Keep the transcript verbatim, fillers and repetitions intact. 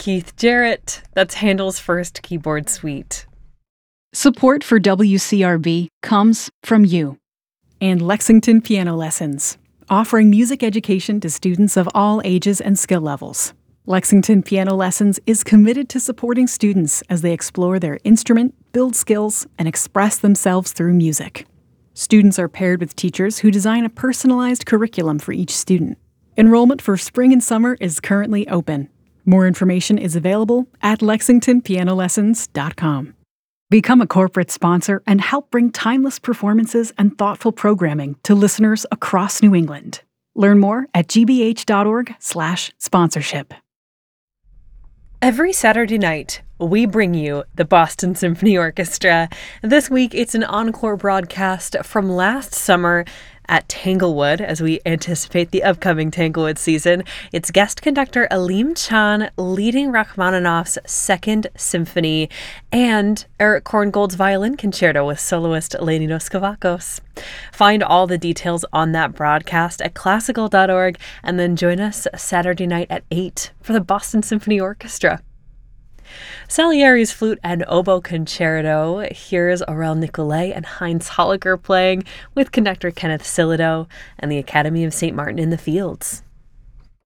Keith Jarrett. That's Handel's first keyboard suite. Support for W C R B comes from you. And Lexington Piano Lessons, offering music education to students of all ages and skill levels. Lexington Piano Lessons is committed to supporting students as they explore their instrument, build skills, and express themselves through music. Students are paired with teachers who design a personalized curriculum for each student. Enrollment for spring and summer is currently open. More information is available at lexington piano lessons dot com. Become a corporate sponsor and help bring timeless performances and thoughtful programming to listeners across New England. Learn more at g b h dot org slash sponsorship. Every Saturday night, we bring you the Boston Symphony Orchestra. This week, it's an encore broadcast from last summer at Tanglewood as we anticipate the upcoming Tanglewood season. It's guest conductor Aleem Chan leading Rachmaninoff's Second Symphony and Eric Korngold's Violin Concerto with soloist Leonidos Kavakos. Find all the details on that broadcast at classical dot org and then join us Saturday night at eight for the Boston Symphony Orchestra. Salieri's Flute and Oboe Concerto. Here's Aurel Nicolai and Heinz Holliger playing with conductor Kenneth Silido and the Academy of Saint Martin in the Fields.